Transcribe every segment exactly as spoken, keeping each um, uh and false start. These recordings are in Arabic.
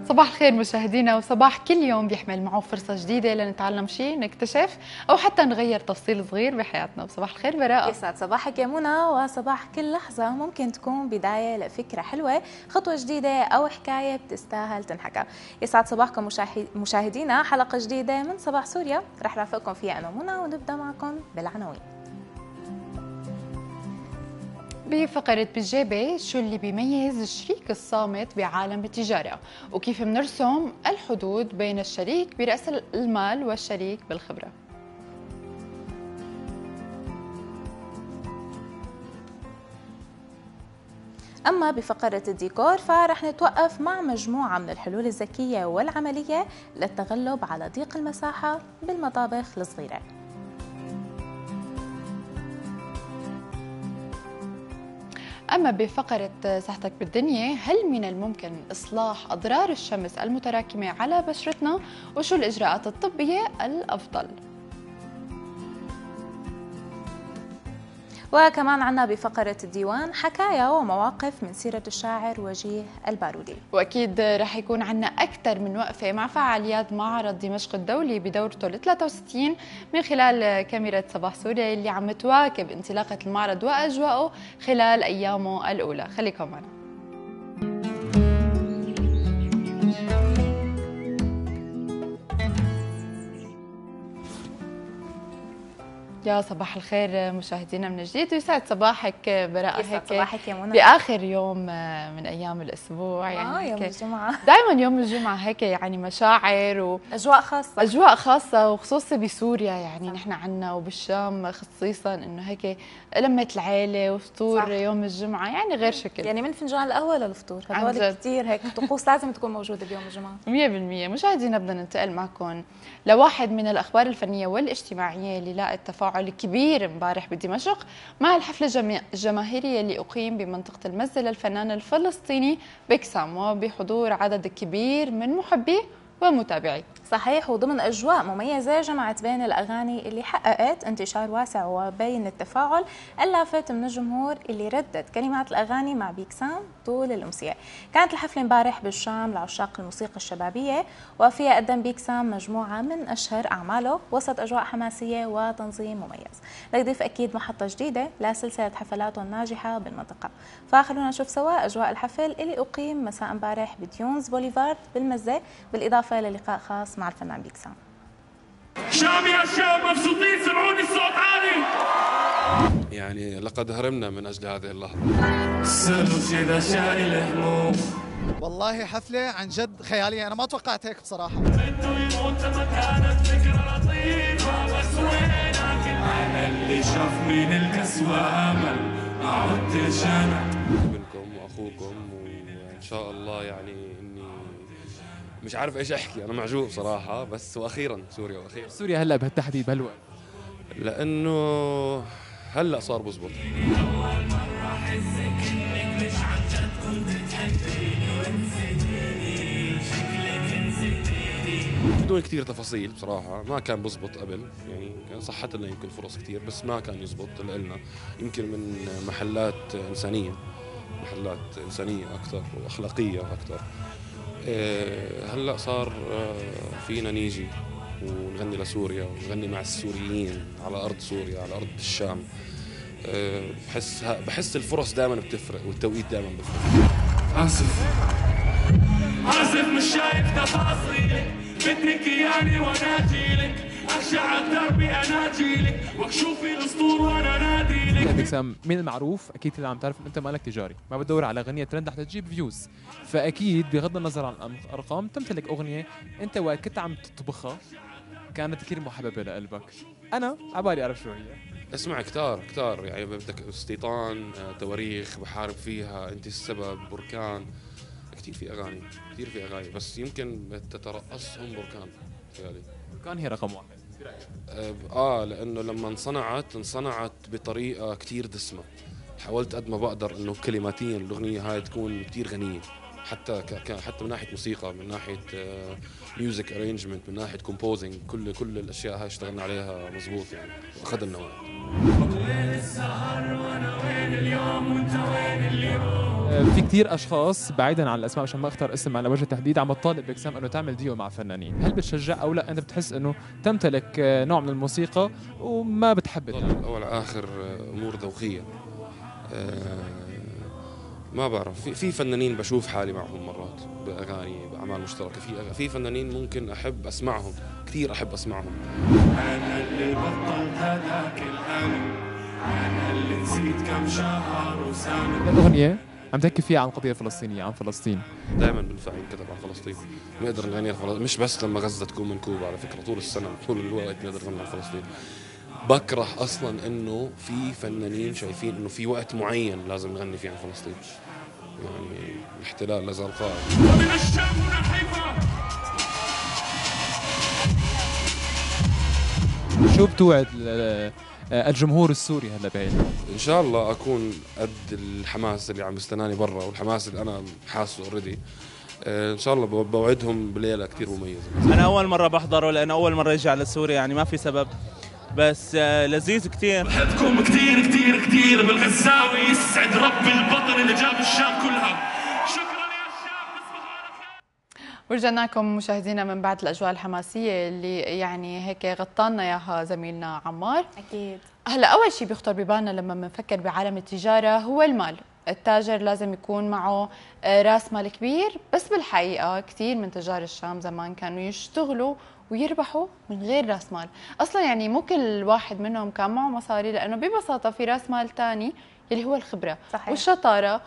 صباح الخير مشاهدينا، وصباح كل يوم بيحمل معه فرصة جديدة لنتعلم شيء، نكتشف أو حتى نغير تفصيل صغير بحياتنا. صباح الخير براءة. يسعد صباحك يا منى، وصباح كل لحظة ممكن تكون بداية لفكرة حلوة، خطوة جديدة أو حكاية بتستاهل تنحكى. يسعد صباحكم مشاهدينا، حلقة جديدة من صباح سوريا رح رافقكم فيها أنا منى، ونبدأ معكم بالعناوين. بفقرة بالجيبة، شو اللي بيميز الشريك الصامت بعالم التجارة، وكيف بنرسم الحدود بين الشريك برأس المال والشريك بالخبرة. أما بفقرة الديكور فرح نتوقف مع مجموعة من الحلول الذكية والعملية للتغلب على ضيق المساحة بالمطابخ الصغيرة. أما بفقرة صحتك بالدنيا، هل من الممكن إصلاح أضرار الشمس المتراكمة على بشرتنا، وشو الإجراءات الطبية الأفضل؟ وكمان عنا بفقرة الديوان حكاية ومواقف من سيرة الشاعر وجيه البارودي. وأكيد رح يكون عنا أكثر من وقفة مع فعاليات معرض دمشق الدولي بدورته ال ثلاثة وستين من خلال كاميرا صباح سوريا اللي عم تواكب انطلاقة المعرض وأجواءه خلال أيامه الأولى. خليكم معنا. يا صباح الخير مشاهدينا من جديد، ويسعد صباحك براءة. يسعد صباحك يا منى بآخر يوم من أيام الأسبوع، يعني آه يوم الجمعة، دائما يوم الجمعة هيك يعني مشاعر وأجواء خاصة أجواء خاصة، وخصوصا بسوريا يعني نحن عنا وبالشام خصيصا إنه هيك لمة العيلة وفطور صح. يوم الجمعة يعني غير شكل، يعني من فنجان القهوة للفطور هدول كثير هيك طقوس لازم تكون موجودة بيوم الجمعة. مية بالمية. مشاهدينا بدنا ننتقل معكم لواحد من الأخبار الفنية والاجتماعية اللي لاقت تفاعل كبير امبارح بدمشق مع الحفلة الجماهيرية اللي أقيم بمنطقة المزة للفنان الفلسطيني بيكسام، وبحضور عدد كبير من محبيه ومتابعي. صحيح، وضمن أجواء مميزة جمعت بين الأغاني اللي حققت انتشار واسع وبين التفاعل اللافت من الجمهور اللي ردد كلمات الأغاني مع بيكسام طول الأمسية. كانت الحفلة امبارح بالشام لعشاق الموسيقى الشبابية، وفيها قدم بيكسام مجموعة من أشهر أعماله وسط أجواء حماسية وتنظيم مميز، ليضيف أكيد محطة جديدة لسلسلة حفلاته الناجحة بالمنطقة. فخلونا نشوف سوا أجواء الحفل اللي أقيم مساء امبارح بديونز بوليفارد بالمزة، بالإضافة للقاء خاص مع الفنان بيكسام. شام يا شام مبسوطين، سمعوني الصوت عالي. يعني لقد هرمنا من أجل هذه اللحظة. سلوك إذا شايل هموم. والله حفلة عن جد خيالية، أنا ما توقعت هيك بصراحة. بده يموت ما كانت فكرة لطيفة، بس وينك أنا اللي شاف من الكسوة أمل ما عدتش أنا. منكم وأخوكم، وإن شاء الله يعني إني مش عارف ايش احكي، انا معجوب صراحه. بس واخيرا سوريا، واخيرا سوريا هلا بهالتحديد بهالوقت، لانه هلا صار بزبط. اول مره احسك انك مش عن جد كنت تحبيني ونسيتيني، شكلك نسيتيني. بدون كثير تفاصيل بصراحه، ما كان بزبط قبل، يعني كان صحت لنا يمكن فرص كثير بس ما كان يزبط لنا، يمكن من محلات انسانيه محلات انسانيه اكثر واخلاقيه اكثر. هلا صار فينا نيجي ونغني لسوريا ونغني مع السوريين على ارض سوريا، على ارض الشام. بحس بحس الفرص دائما بتفرق والتوقيت دائما بيفرق. اسف اسف مش شايف تفاصيلك، بدك اياني وانا اجيلك، ارجع الدربي انا اجيلك واكشوف الاسطور وانا ناديلك. بيكسام من المعروف اكيد اللي عم تعرف ان انت مالك تجاري، ما بتدور على اغنيه ترند حتى تجيب فيوز، فاكيد بغض النظر عن الارقام تمتلك اغنيه انت وقت كنت عم تطبخها كانت كثير محببه لقلبك. انا عبالي اعرف شو هي. اسمع كتار كتار، يعني بدك استيطان، تواريخ بحارب فيها، انت السبب، بركان، كثير في اغاني كثير في اغاني بس يمكن تترأسهم بركان. يعني بركان هي رقم واحد اه لانه لما انصنعت انصنعت بطريقه كثير دسمه. حاولت قد ما بقدر انه كلماتيا الاغنيه هاي تكون كثير غنيه، حتى ك... حتى من ناحيه موسيقى، من ناحيه ميوزك ارينجمنت، من ناحيه كومبوزنج، كل كل الاشياء هاي اشتغلنا عليها مزبوط يعني، واخذ لنا وقت. وين السهر وانا وين اليوم وانت وين اليوم؟ في كتير اشخاص بعيدا عن الاسماء عشان ما اختار اسم على وجه التحديد عم تطالب بيكسام انه تعمل ديو مع فنانين، هل بتشجع او لا انت بتحس انه تمتلك نوع من الموسيقى وما بتحب تعمل؟ اول اخر امور ذوقيه. ما بعرف، في في فنانين بشوف حالي معهم مرات باغاني باعمال مشتركه، في في فنانين ممكن احب اسمعهم كثير، احب اسمعهم. انا اللي بطلت هذاك الهم، انا اللي نسيت كم شهر وسنه. الاغنيه عم تحكي فيها عن القضيه الفلسطينيه، عن فلسطين. دائما بنفع ينكتب عن فلسطين، بنقدر نغني عن فلسطين، مش بس لما غزه تكون منكوبه، على فكره طول السنه طول الوقت بنقدر نغني عن فلسطين. بكره اصلا انه في فنانين شايفين انه في وقت معين لازم نغني فيه عن فلسطين. يعني الاحتلال لازال قائم. ومن الشام ونحيفه. شو بتوعد الجمهور السوري هلا بهي؟ ان شاء الله اكون قد الحماس اللي عم يستناني برا والحماس اللي انا حاسه اوريدي. ان شاء الله بوعدهم بليله كثير مميزه. انا اول مره بحضره لانه اول مره اجي على سوريا، يعني ما في سبب، بس لذيذ كثير. بحبكم كثير كثير كثير بالغزاوي، يسعد ربي البطل اللي جاب الشام كلها. شكرا يا الشام، تصبحوا على خير. ورجعنا لكم مشاهدينا من بعد الاجواء الحماسيه اللي يعني هيك غطانا اياها زميلنا عمار. اكيد. هلا اول شيء بيخطر ببالنا لما بنفكر بعالم التجاره هو المال. التاجر لازم يكون معه راس مال كبير، بس بالحقيقه كثير من تجار الشام زمان كانوا يشتغلوا ويربحوا من غير راس مال، اصلا يعني مو كل واحد منهم كان معه مصاري، لانه ببساطه في راس مال ثاني اللي هو الخبره صحيح. والشطاره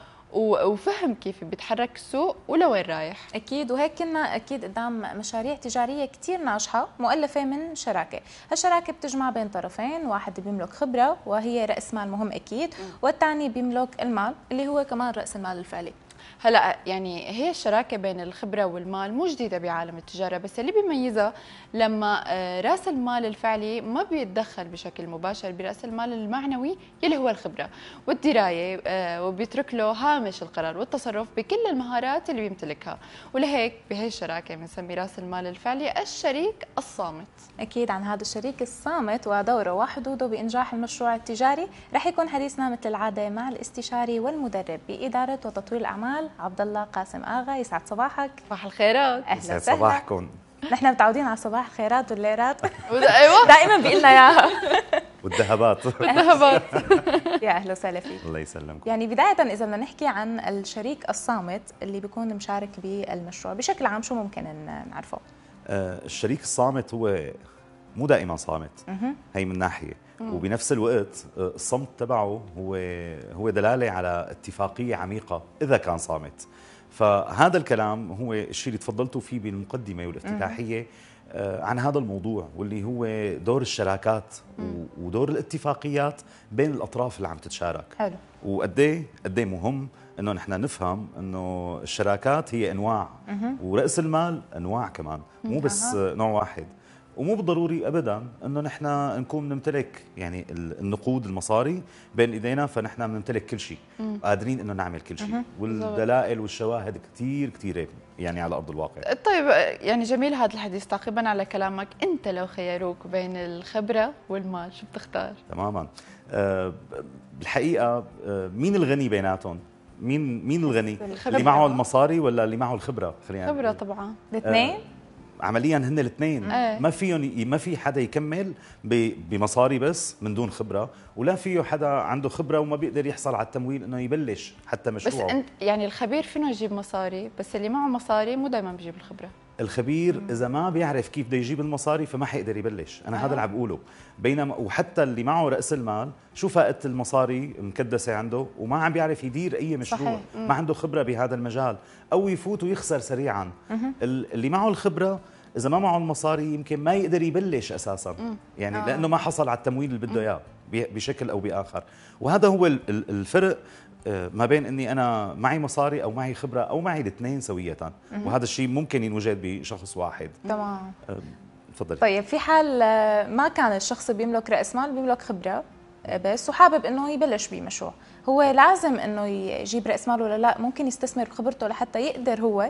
وفهم كيف بيتحرك السوق ولوين رايح. اكيد، وهيك كنا اكيد قدام مشاريع تجاريه كثير ناجحه مؤلفه من شراكه، هالشراكه بتجمع بين طرفين، واحد بيملك خبره وهي راس مال مهم اكيد، والثاني بيملك المال اللي هو كمان راس المال الفعلي. هلا يعني هي الشراكه بين الخبره والمال مو جديده بعالم التجاره، بس اللي بيميزها لما راس المال الفعلي ما بيتدخل بشكل مباشر براس المال المعنوي يلي هو الخبره والدرايه، وبيترك له هامش القرار والتصرف بكل المهارات اللي بيمتلكها، ولهيك بهي الشراكه بنسمي راس المال الفعلي الشريك الصامت. اكيد، عن هذا الشريك الصامت ودوره وحدوده بانجاح المشروع التجاري رح يكون حديثنا مثل العاده مع الاستشاري والمدرب باداره وتطوير الاعمال عبد الله قاسم اغا. يسعد صباحك. صباح الخيرات. اهلا يسعد وسهلا. صباحكم. نحن متعودين على صباح الخيرات والليرات ايوه دائما بيقلنا اياها. والذهبات. والذهبات. يا اهلا وسهلا فيك. الله يسلمكم. يعني بدايه اذا بدنا نحكي عن الشريك الصامت اللي بيكون مشارك بالمشروع بشكل عام، شو ممكن نعرفه؟ آه الشريك الصامت هو مو دائما صامت، هي من ناحيه، وبنفس الوقت الصمت تبعه هو هو دلاله على اتفاقيه عميقه اذا كان صامت. فهذا الكلام هو الشيء اللي تفضلتوا فيه بالمقدمه والافتتاحيه عن هذا الموضوع، واللي هو دور الشراكات ودور الاتفاقيات بين الاطراف اللي عم تتشارك. حلو. وقد ايه قد ايه مهم انه نحن نفهم انه الشراكات هي انواع، وراس المال انواع كمان، مو بس نوع واحد. ومو بالضروري ابدا انه نحن نكون نمتلك يعني النقود المصاري بين ايدينا فنحن بنمتلك كل شيء، قادرين انه نعمل كل شيء، والدلائل والشواهد كثير كثيره يعني على ارض الواقع. طيب يعني جميل هذا الحديث. تعقيبا على كلامك، انت لو خيروك بين الخبره والمال شو بتختار؟ تماما. أه بالحقيقه أه مين الغني بيناتهم؟ مين مين الغني؟ اللي معه المصاري ولا اللي معه الخبره؟ خلينا خبره طبعا. الاثنين؟ عمليا هن الاثنين. أه. ما فيهم ما في حدا يكمل بمصاري بس من دون خبره، ولا فيه حدا عنده خبره وما بيقدر يحصل على التمويل انه يبلش حتى مشروعه. بس انت يعني الخبير فينه يجيب مصاري، بس اللي معه مصاري مو دائما بيجيب الخبره. الخبير مم. اذا ما بيعرف كيف بده يجيب المصاري فما حيقدر يبلش، انا آه. هذا اللي عم بقوله. بينما وحتى اللي معه راس المال شو فائده المصاري مكدسه عنده وما عم بيعرف يدير اي مشروع، ما عنده خبره بهذا المجال، او يفوت ويخسر سريعا. مم. اللي معه الخبره إذا ما معه المصاري يمكن ما يقدر يبلش أساساً، يعني آه. لأنه ما حصل على التمويل اللي بده إياه بشكل أو بآخر. وهذا هو الفرق ما بين إني أنا معي مصاري أو معي خبرة أو معي الاثنين سوية، وهذا الشيء ممكن ينوجد بشخص واحد. تمام. تفضلي. طيب في حال ما كان الشخص بيملك رأس مال، بيملك خبرة بس وحابب انه يبلش بمشروع، هو لازم انه يجيب راس مال ولا لا؟ ممكن يستثمر بخبرته لحتى يقدر هو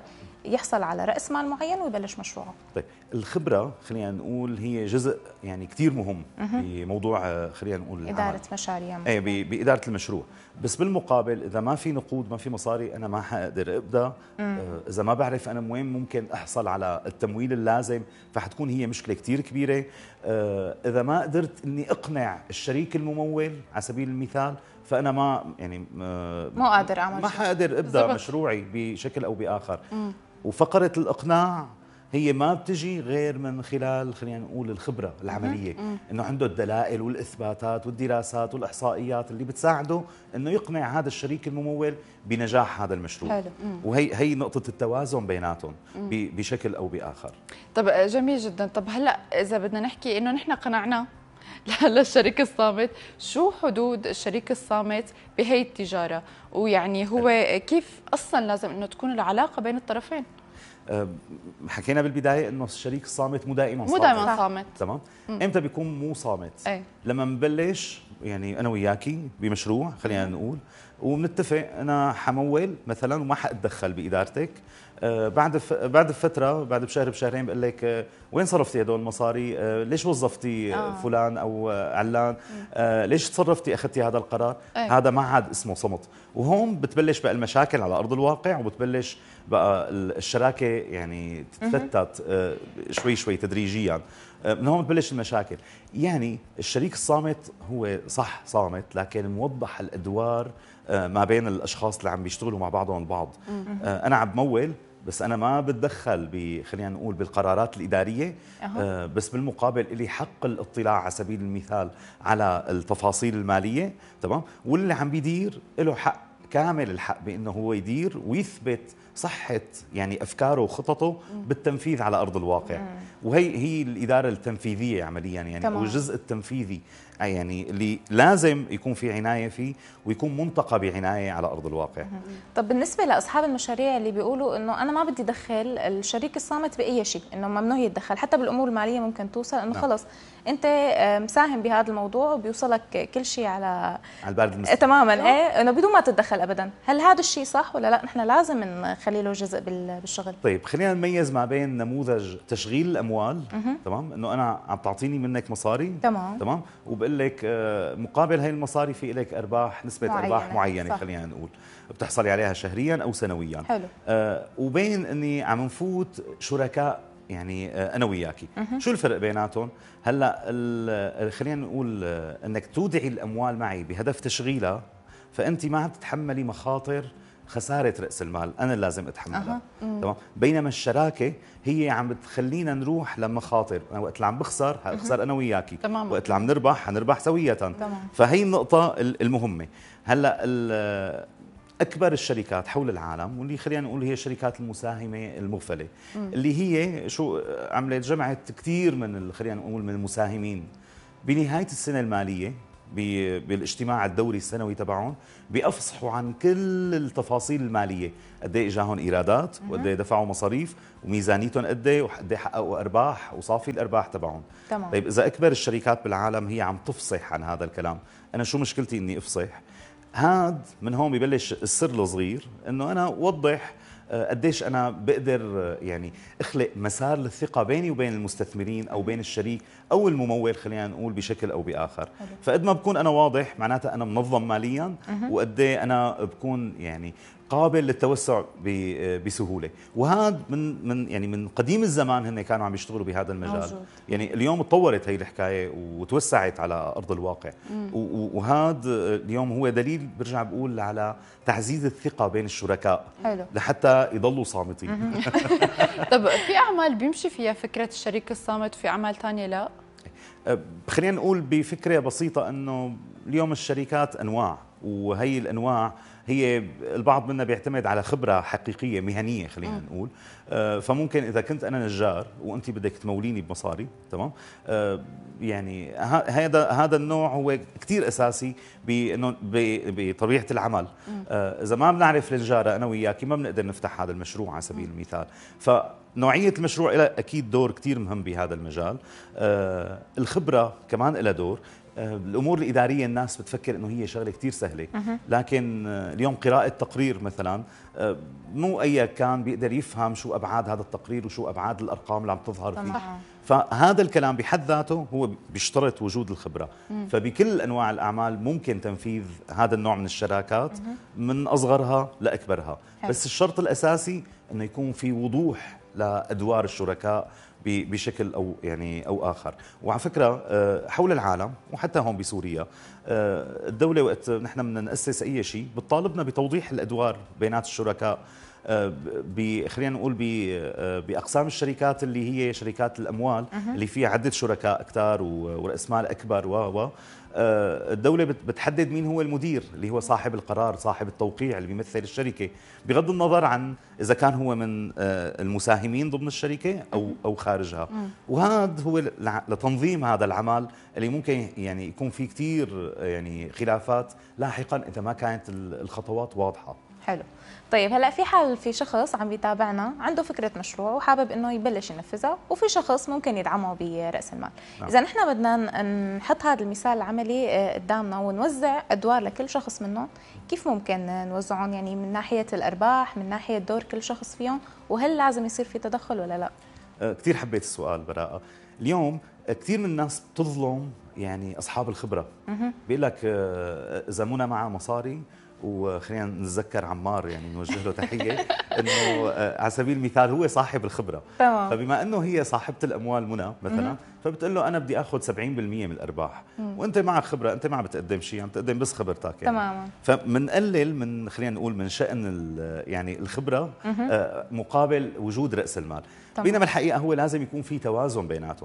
يحصل على راس مال معين ويبلش مشروعه. طيب الخبره خلينا نقول هي جزء يعني كثير مهم بموضوع خلينا نقول اداره العمل. مشاريع. ايه باداره المشروع، بس بالمقابل اذا ما في نقود ما في مصاري انا ما حقدر ابدا. آه اذا ما بعرف انا وين ممكن احصل على التمويل اللازم فحتكون هي مشكله كثير كبيره. آه اذا ما قدرت اني اقنع الشريك الممول على سبيل المثال فانا ما يعني آه مو قادر اعمل ما حقدر ابدا زبط. مشروعي بشكل او باخر. مم. وفقره الاقناع هي ما بتجي غير من خلال خلينا نقول الخبره العمليه، انه عنده الدلائل والاثباتات والدراسات والاحصائيات اللي بتساعده انه يقنع هذا الشريك الممول بنجاح هذا المشروع. حلو. وهي هي نقطه التوازن بيناتهم بشكل او باخر. طب جميل جدا. طب هلا اذا بدنا نحكي انه نحن قنعناه للشريك الصامت، شو حدود الشريك الصامت بهي التجاره؟ ويعني هو كيف اصلا لازم انه تكون العلاقه بين الطرفين؟ حكينا بالبدايه انه الشريك الصامت مو دائما مو صامت. دائما صامت. تمام. امتى بيكون مو صامت؟ أي. لما نبلش يعني انا وياكي بمشروع خلينا نقول وبنتفق انا حمول مثلا وما حاتدخل بادارتك. آه بعد ف... بعد فتره بعد بشهر بشهرين بقول لك آه وين صرفتي هدول المصاري؟ آه ليش وظفتي آه. فلان او آه علان؟ آه ليش تصرفتي اخذتي هذا القرار؟ أي. هذا ما عاد اسمه صمت. وهون بتبلش بقى المشاكل على ارض الواقع وبتبلش بقى الشراكه يعني تتفتت آه شوي شوي تدريجيا. آه من هون بتبلش المشاكل. يعني الشريك الصامت هو صح صامت لكن موضح الادوار ما بين الاشخاص اللي عم بيشتغلوا مع بعضهم البعض. انا عم بمول بس انا ما بتدخل ب خلينا نقول بالقرارات الاداريه. أه. بس بالمقابل لي حق الاطلاع على سبيل المثال على التفاصيل الماليه. تمام. واللي عم بيدير له حق كامل الحق بانه هو يدير ويثبت صحه يعني افكاره وخططه بالتنفيذ على ارض الواقع. وهي هي الاداره التنفيذيه عمليا يعني او الجزء التنفيذي يعني اللي لازم يكون في عنايه فيه ويكون منتقى بعنايه على ارض الواقع. طب بالنسبه لاصحاب المشاريع اللي بيقولوا انه انا ما بدي ادخل الشريك الصامت باي شيء، انه ممنوع يتدخل حتى بالامور الماليه، ممكن توصل انه خلص انت مساهم بهذا الموضوع وبيوصلك كل شيء على على البارد المستوى تماما. ايه انه بدون ما تتدخل ابدا. هل هذا الشيء صح ولا لا؟ نحن لازم نخلي له جزء بالشغل. طيب خلينا نميز ما بين نموذج تشغيل الاموال. تمام. انه انا عم تعطيني منك مصاري. تمام. تمام. وبقول لك مقابل هاي المصاري في لك ارباح نسبه معينة. ارباح معينه صح. خلينا نقول بتحصلي عليها شهريا او سنويا. حلو. آه وبين اني عم نفوت شركاء يعني آه انا وياكي. شو الفرق بيناتهم؟ هلا خلينا نقول آه انك تودعي الاموال معي بهدف تشغيلها فانت ما عم تتحملي مخاطر خساره راس المال، انا اللي لازم اتحملها. أه. تمام. بينما الشراكه هي عم بتخلينا نروح لمخاطر، أنا وقت اللي عم بخسر حاخسر انا وياكي. تمام. وقت اللي عم نربح حنربح سويه. تمام. فهي النقطه المهمه. هلا اكبر الشركات حول العالم واللي خلينا نقول هي الشركات المساهمه المغفله مم. اللي هي شو عملت جمعت كثير من خلينا نقول من المساهمين بنهايه السنه الماليه بالاجتماع الدوري السنوي تبعهم بيفصحوا عن كل التفاصيل الماليه، قد ايه اجاهم ايرادات وقد ايه دفعوا مصاريف وميزانيتهم قد ايه وقد ايه حققوا ارباح وصافي الارباح تبعهم. تمام. طيب اذا اكبر الشركات بالعالم هي عم تفصح عن هذا الكلام، انا شو مشكلتي اني افصح؟ هاد من هون ببلش السر الصغير انه انا اوضح قديش انا بقدر يعني اخلق مسار للثقه بيني وبين المستثمرين او بين الشريك او الممول خلينا نقول بشكل او باخر. فقد ما بكون انا واضح معناتها انا منظم ماليا وقد ايه انا بكون يعني قابل للتوسع بسهوله. وهذا من من يعني من قديم الزمان هن كانوا عم يشتغلوا بهذا المجال. موجود. يعني اليوم تطورت هي الحكايه وتوسعت على ارض الواقع. وهذا اليوم هو دليل برجع بقول على تعزيز الثقه بين الشركاء. حلو. لحتى يضلوا صامتين. طب في اعمال بيمشي فيها فكره الشريك الصامت وفي اعمال ثانيه لا؟ خلينا نقول بفكره بسيطه انه اليوم الشركات انواع وهي الانواع هي البعض منا بيعتمد على خبره حقيقيه مهنيه خلينا م. نقول. آه فممكن اذا كنت انا نجار وانت بدك تموليني بمصاري تمام. آه يعني هذا هذا النوع هو كثير اساسي بانه بطبيعه العمل. آه اذا ما بنعرف النجاره انا وياكي ما بنقدر نفتح هذا المشروع على سبيل المثال. ف نوعية المشروع لها أكيد دور كتير مهم بهذا المجال. آه الخبرة كمان لها دور. الامور الاداريه الناس بتفكر انه هي شغله كثير سهله، لكن اليوم قراءه تقرير مثلا مو اي كان بيقدر يفهم شو ابعاد هذا التقرير وشو ابعاد الارقام اللي عم تظهر فيه. فهذا الكلام بحد ذاته هو بيشترط وجود الخبره. فبكل انواع الاعمال ممكن تنفيذ هذا النوع من الشراكات من اصغرها لاكبرها، بس الشرط الاساسي انه يكون في وضوح لادوار الشركاء بشكل او يعني او اخر. وعلى فكره حول العالم وحتى هون بسوريا الدوله وقت نحن بدنا ناسس اي شيء بتطالبنا بتوضيح الادوار بينات الشركاء، خلينا نقول باقسام الشركات اللي هي شركات الاموال اللي فيها عده شركاء اكثر وراس مال اكبر و الدوله بتحدد مين هو المدير اللي هو صاحب القرار، صاحب التوقيع اللي بيمثل الشركه، بغض النظر عن اذا كان هو من المساهمين ضمن الشركه او او خارجها. وهذا هو لتنظيم هذا العمل اللي ممكن يعني يكون فيه كثير يعني خلافات لاحقا اذا ما كانت الخطوات واضحه. حلو. طيب هلا في حال في شخص عم بيتابعنا عنده فكره مشروع وحابب انه يبلش ينفذها، وفي شخص ممكن يدعمه براس المال. نعم. اذا نحن بدنا نحط هذا المثال العملي قدامنا ونوزع ادوار لكل شخص منهم، كيف ممكن نوزعهم؟ يعني من ناحيه الارباح، من ناحيه دور كل شخص فيهم، وهل لازم يصير في تدخل ولا لا؟ كثير حبيت السؤال براءه. اليوم كثير من الناس بتظلم يعني اصحاب الخبره. بيقول لك اذا منى معها مصاري، وخلينا نتذكر عمار يعني نوجه له تحيه انه على سبيل المثال هو صاحب الخبره. تمام. فبما انه هي صاحبه الاموال منى مثلا، فبتقول له انا بدي اخذ سبعين بالمئة من الارباح، وانت معك خبره، انت ما عم بتقدم شيء، عم تقدم بس خبرتك يعني. تماما. فبنقلل من خلينا نقول من شان يعني الخبره مقابل وجود راس المال. تمام. بينما الحقيقه هو لازم يكون في توازن بيناتهم.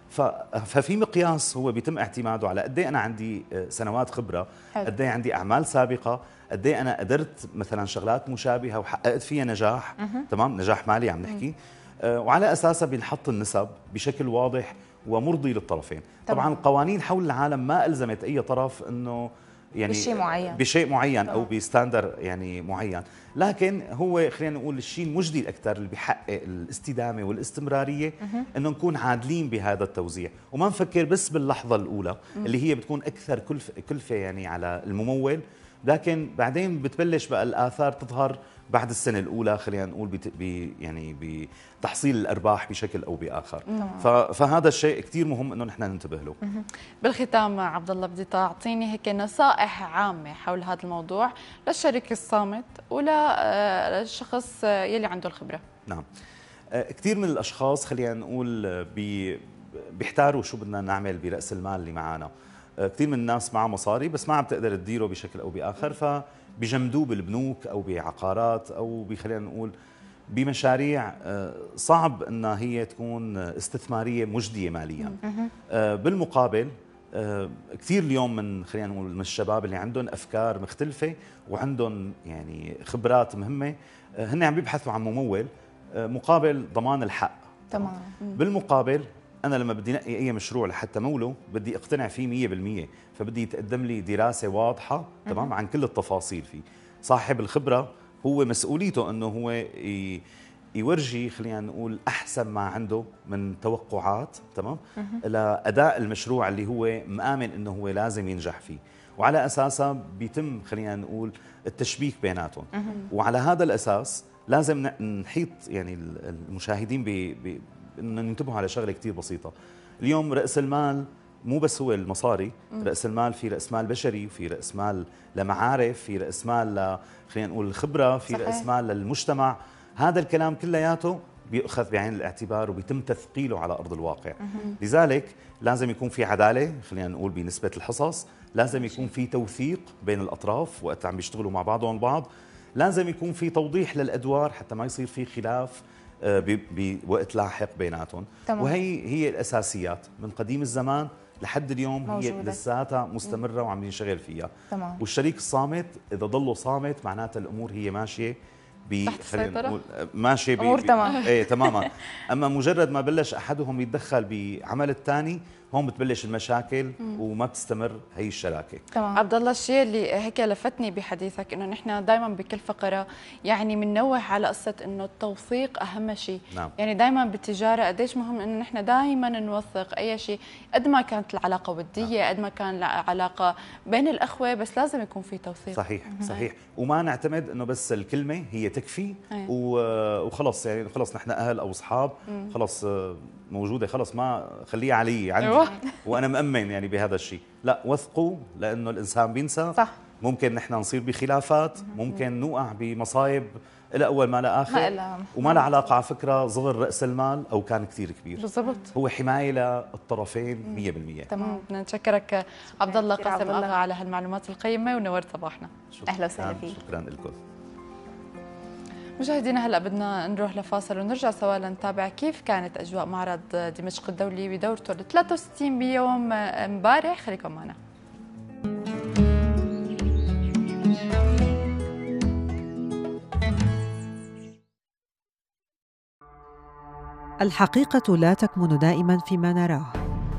ففي مقياس هو بيتم اعتماده على قد ايه انا عندي سنوات خبره، قد ايه عندي اعمال سابقه، قد ايه انا قدرت مثلا شغلات مشابهه وحققت فيها نجاح. تمام، نجاح مالي عم نحكي. آه وعلى اساسها بنحط النسب بشكل واضح ومرضي للطرفين. طبعا, طبعا القوانين حول العالم ما الزمت اي طرف انه يعني بشيء معين بشيء معين او بستاندر يعني معين، لكن هو خلينا نقول الشيء المجدي الاكثر اللي بيحقق الاستدامه والاستمراريه انه نكون عادلين بهذا التوزيع، وما نفكر بس باللحظه الاولى اللي هي بتكون اكثر كلفه كلفه يعني على الممول، لكن بعدين بتبلش بقى الاثار تظهر بعد السنه الاولى، خلينا نقول بي يعني بتحصيل الارباح بشكل او باخر. فهذا الشيء كثير مهم انه نحن ننتبه له. بالختام عبد الله، بدي تعطيني هيك نصائح عامه حول هذا الموضوع للشريك الصامت وللشخص يلي عنده الخبره. نعم، كثير من الاشخاص خلينا نقول بي بيحتاروا شو بدنا نعمل براس المال اللي معنا. كثير من الناس معها مصاري بس ما عم تقدر تديره بشكل او باخر، فبيجمدوه بالبنوك او بعقارات او خلينا نقول بمشاريع صعب انها هي تكون استثماريه مجديه ماليا. بالمقابل كثير اليوم من خلينا نقول من الشباب اللي عندهم افكار مختلفه وعندهم يعني خبرات مهمه، هن عم بيبحثوا عن ممول مقابل ضمان الحق. تمام. بالمقابل أنا لما بدي نقي أي مشروع لحتى موله بدي أقتنع فيه مية بالمية، فبدي يتقدم لي دراسة واضحة تمام عن كل التفاصيل فيه. صاحب الخبرة هو مسؤوليته أنه هو يورجي خلينا نقول أحسن ما عنده من توقعات تمام لأداء المشروع اللي هو مآمن أنه هو لازم ينجح فيه، وعلى أساسها بيتم خلينا نقول التشبيك بيناتهم. وعلى هذا الأساس لازم نحيط يعني المشاهدين ب انه ننتبهوا على شغله كثير بسيطه. اليوم راس المال مو بس هو المصاري، م. راس المال في راس مال بشري، في راس مال لمعارف، في راس مال ل خلينا نقول الخبره، في صحيح. راس مال للمجتمع. هذا الكلام كلياته بيؤخذ بعين الاعتبار وبيتم تثقيله على ارض الواقع. م. لذلك لازم يكون في عداله خلينا نقول بنسبه الحصص، لازم يكون في توثيق بين الاطراف وقت عم بيشتغلوا مع بعضهم البعض، لازم يكون في توضيح للادوار حتى ما يصير في خلاف بوقت لاحق بيناتهم. وهي هي الاساسيات من قديم الزمان لحد اليوم موجودة. هي لساتها مستمره وعم نشتغل فيها. تمام. والشريك الصامت اذا ضله صامت معناتها الامور هي ماشيه ب خلينا نقول ماشيه امور تمام. ايه تماما. اما مجرد ما بلش احدهم يتدخل بعمل الثاني هون بتبلش المشاكل وما بتستمر هي الشراكه. تمام. عبد الله، الشيء اللي هيك لفتني بحديثك انه نحن دائما بكل فقره يعني بننوه على قصه انه التوثيق اهم شيء. نعم. يعني دائما بالتجاره قديش مهم انه نحن دائما نوثق اي شيء، قد ما كانت العلاقه وديه، نعم. قد ما كان العلاقه بين الاخوه، بس لازم يكون في توثيق. صحيح صحيح، وما نعتمد انه بس الكلمه هي تكفي وخلص، يعني خلص نحن اهل او اصحاب، خلص موجوده، خلص ما خليها علي عندي. أيوة. وانا مأمن يعني بهذا الشيء. لا، وثقوا، لانه الانسان بينسى. صح. ممكن نحن نصير بخلافات، ممكن نوقع بمصايب الى اول ما لا اخر، ما وما لها علاقه على فكره صغر راس المال او كان كثير كبير. بالضبط، هو حمايه للطرفين مية بالمية. تمام. بدنا نتشكرك عبد الله قاسم اغا على هالمعلومات القيمه ونورت صباحنا. اهلا وسهلا فيك. شكرا لكم مشاهدينا. هلا بدنا نروح لفاصل ونرجع سوا لنتابع كيف كانت اجواء معرض دمشق الدولي بدورته ال ثلاثة وستين بيوم امبارح. خليكم معنا. الحقيقة لا تكمن دائما فيما نراه،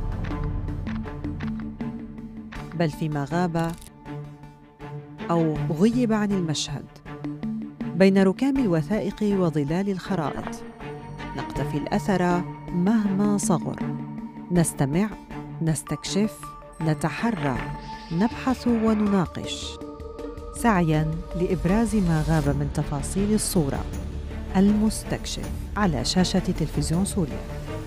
بل فيما غاب أو غيب عن المشهد. بين ركام الوثائق وظلال الخرائط نقتفي الأثر مهما صغر، نستمع، نستكشف، نتحرى، نبحث ونناقش، سعياً لإبراز ما غاب من تفاصيل الصورة. المستكشف على شاشة تلفزيون سوريا.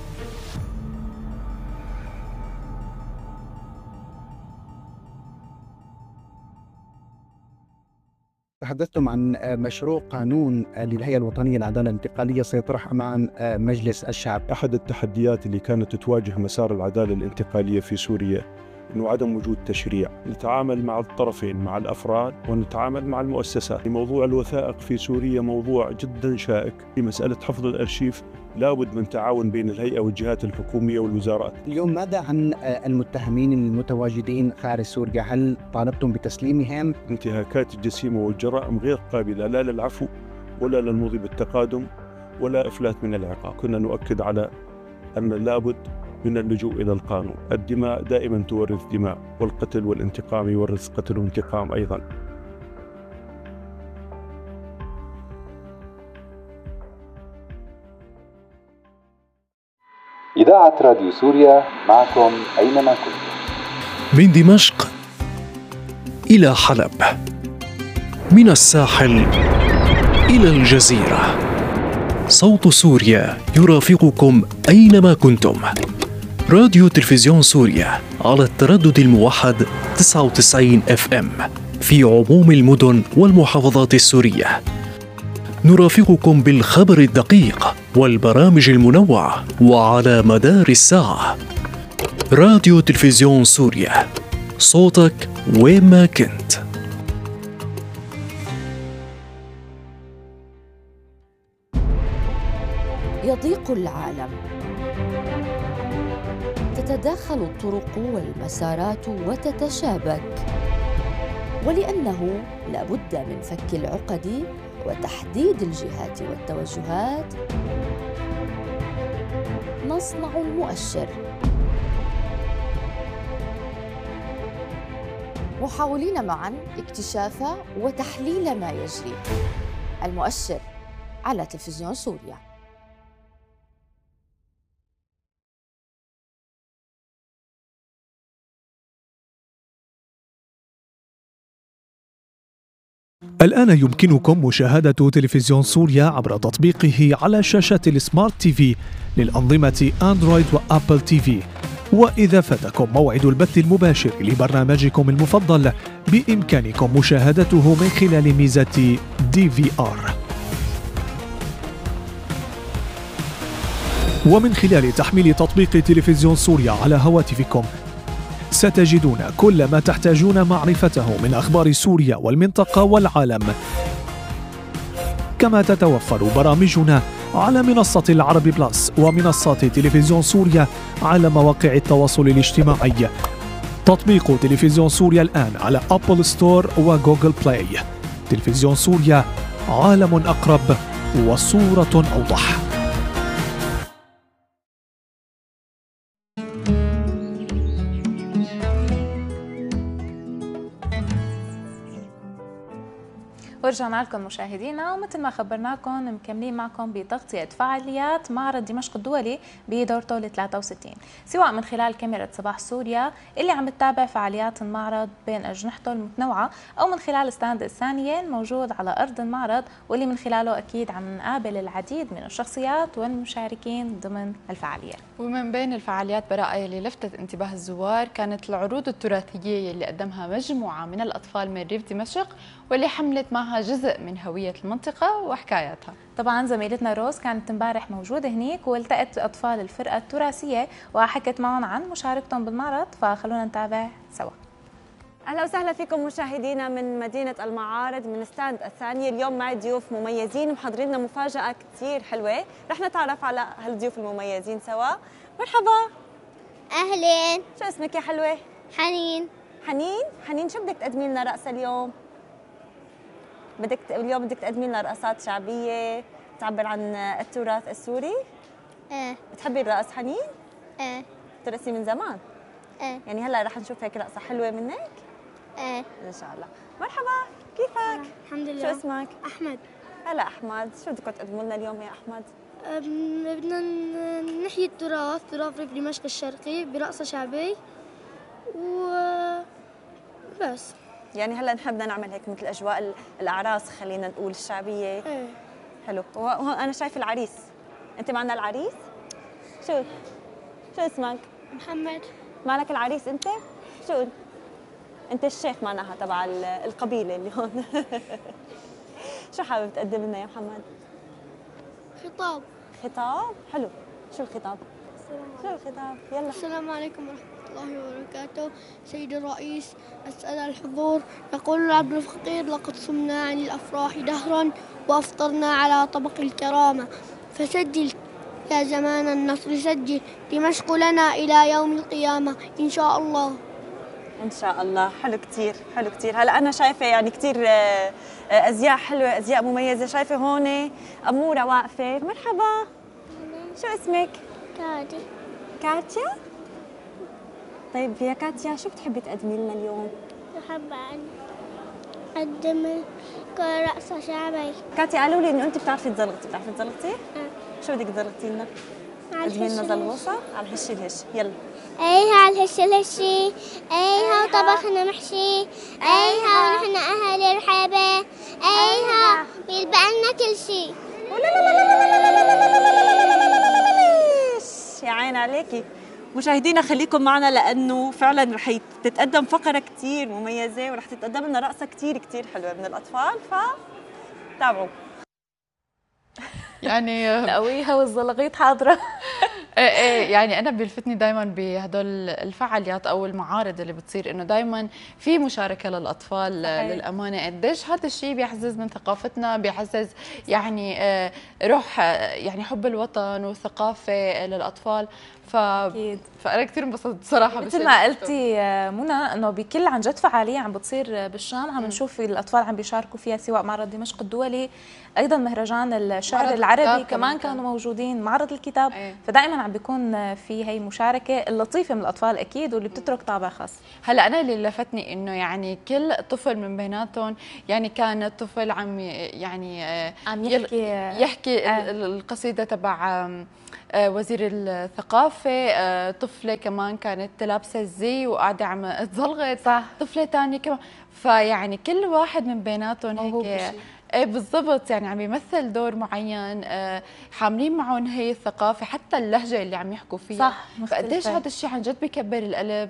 تحدثتم عن مشروع قانون للهيئة الوطنية للعدالة الانتقالية سيطرح أمام مجلس الشعب. أحد التحديات اللي كانت تواجه مسار العدالة الانتقالية في سوريا إنه عدم وجود تشريع. نتعامل مع الطرفين، مع الأفراد ونتعامل مع المؤسسات. موضوع الوثائق في سوريا موضوع جدا شائك. في مسألة حفظ الأرشيف لابد من تعاون بين الهيئة والجهات الحكومية والوزارات. اليوم ماذا عن المتهمين المتواجدين خارج سوريا؟ هل طالبتم بتسليمهم؟ انتهاكات الجسيمة والجرائم غير قابلة لا للعفو ولا للمضي بالتقادم ولا إفلات من العقاب. كنا نؤكد على أن لابد من اللجوء إلى القانون. الدماء دائما تورث دماء، والقتل والانتقام يورث قتل وانتقام أيضا. إذاعة راديو سوريا معكم أينما كنتم. من دمشق إلى حلب، من الساحل إلى الجزيرة، صوت سوريا يرافقكم أينما كنتم. راديو تلفزيون سوريا على التردد الموحد تسعة وتسعين إف إم في عموم المدن والمحافظات السورية. نرافقكم بالخبر الدقيق والبرامج المنوعة وعلى مدار الساعة. راديو تلفزيون سوريا، صوتك وين ما كنت. يضيق العالم، تتداخل الطرق والمسارات وتتشابك، ولأنه لا بد من فك العقد وتحديد الجهات والتوجهات، نصنع المؤشر، محاولين معا اكتشاف وتحليل ما يجري. المؤشر على تلفزيون سوريا. الآن يمكنكم مشاهدة تلفزيون سوريا عبر تطبيقه على شاشة السمارت تي في للأنظمة أندرويد وأبل تي في. وإذا فاتكم موعد البث المباشر لبرنامجكم المفضل، بإمكانكم مشاهدته من خلال ميزة دي في آر. ومن خلال تحميل تطبيق تلفزيون سوريا على هواتفكم ستجدون كل ما تحتاجون معرفته من أخبار سوريا والمنطقة والعالم. كما تتوفر برامجنا على منصة العربي بلس ومنصات تلفزيون سوريا على مواقع التواصل الاجتماعي. تطبيق تلفزيون سوريا الآن على أبل ستور وجوجل بلاي. تلفزيون سوريا، عالم أقرب وصورة أوضح. ورجعنا لكم مشاهدينا، ومثل ما خبرناكم مكملين معكم بتغطية فعاليات معرض دمشق الدولي بدورته ال ثلاثة وستين، سواء من خلال كاميرا صباح سوريا اللي عم تتابع فعاليات المعرض بين أجنحته المتنوعة، أو من خلال ستاند الثانية الموجود على أرض المعرض، واللي من خلاله أكيد عم نقابل العديد من الشخصيات والمشاركين ضمن الفعاليات. ومن بين الفعاليات براءة اللي لفتت انتباه الزوار كانت العروض التراثية اللي قدمها مجموعة من الأطفال من ريف دمشق، واللي حملت معها جزء من هوية المنطقة وحكاياتها. طبعا زميلتنا روز كانت امبارح موجودة هنيك والتقت أطفال الفرقة التراثية وحكت معهم عن مشاركتهم بالمعرض، فخلونا نتابع سوا. اهلا وسهلا فيكم مشاهدينا من مدينه المعارض من ستاند الثانيه. اليوم معي ضيوف مميزين محضرين لنا مفاجاه كثير حلوه، رح نتعرف على هالضيوف المميزين سوا. مرحبا. اهلين. شو اسمك يا حلوه؟ حنين. حنين؟ حنين شو بدك تقدمي لنا رقصه اليوم؟ بدك اليوم بدك تقدمي لنا رقصات شعبيه تعبر عن التراث السوري؟ ايه. بتحبي الرقص حنين؟ ايه. بترقصي من زمان؟ ايه. يعني هلا رح نشوف هيك رقصه حلوه منك؟ ايه ان شاء الله. مرحبا، كيفك؟ الحمد لله. شو اسمك؟ احمد. هلا احمد، شو بدكم تقدموا لنا اليوم يا احمد؟ بدنا نحيي التراث، تراث ريف دمشق الشرقي برقصه شعبي وبس. يعني هلا نحب بدنا نعمل هيك مثل اجواء الاعراس، خلينا نقول الشعبيه. ايه. حلو. وهون انا شايف العريس، انت معنا العريس؟ شو شو اسمك؟ محمد. مالك العريس انت؟ شو انت الشيخ معناها تبع القبيله اللي هون. شو حابب تقدم لنا يا محمد؟ خطاب. خطاب؟ حلو. شو الخطاب؟ شو الخطاب؟ يلا. السلام عليكم ورحمة الله وبركاته. سيد الرئيس، السادة الحضور، يقول العبد الفقير: لقد صمنا عن الأفراح دهرا وأفطرنا على طبق الكرامة، فسجل يا زمان النصر سجل، دمشق لنا إلى يوم القيامة إن شاء الله. ان شاء الله. حلو كثير، حلو كثير. هلا انا شايفه يعني كثير ازياء حلوه، ازياء مميزه. شايفه هون اموره واقفه. مرحبا. شو اسمك؟ كاتي. كاتيا؟ طيب يا كاتيا شو بتحبي تقدمي لنا اليوم؟ بحب اقدم رقصه شعبيه. كاتيا قالوا لي انه انت بتعرفي تزلطي، بتعرفي تزلطي؟ اه. شو بدك تزلطي لنا؟ قدمي لنا زلوصه على الهش الهش. يلا. ايها على الهش الهشي، ايها وطبخنا محشي، ايها ونحن اهل رحابه، ايها بيلبق لنا كل شيء. يا عين عليكي. مشاهدينا خليكم معنا لانه فعلا رح تتقدم فقره كثير مميزه ورح تتقدم لنا رقصه كثير كثير حلوه من الاطفال، فتابعوا. يعني القويها والزلغيط حاضره. ايه ايه يعني انا بيلفتني دائما بهدول الفعاليات او المعارض اللي بتصير انه دائما في مشاركه للاطفال. صحيح. للامانه قديش هذا الشيء بيعزز من ثقافتنا، بيعزز يعني روح يعني حب الوطن والثقافه للاطفال. ف... فانا كثير انبسطت صراحه. مثل ما قلتي منى انه بكل عن جد فعاليه عم بتصير بالشام عم نشوف الاطفال عم بيشاركوا فيها، سواء معرض دمشق الدولي، ايضا مهرجان الشعر العربي كمان كانوا موجودين، معرض الكتاب. أيه. فدائما عم بيكون في هي مشاركه اللطيفه من الاطفال اكيد واللي بتترك طابع خاص. هلا انا اللي لفتني انه يعني كل طفل من بيناتهم يعني كان الطفل عم يعني عم يحكي يحكي آه. القصيده تبع وزير الثقافة، طفلة كمان كانت لابسة الزي وقاعدة عم تزلغط. صح. طفلة ثانية كمان، فيعني كل واحد من بيناتهم هيك ايه بالضبط يعني عم يمثل دور معين، حاملين معهم هي الثقافة، حتى اللهجة اللي عم يحكوا فيها. صح. فقديش هذا الشيء عن جد بيكبر القلب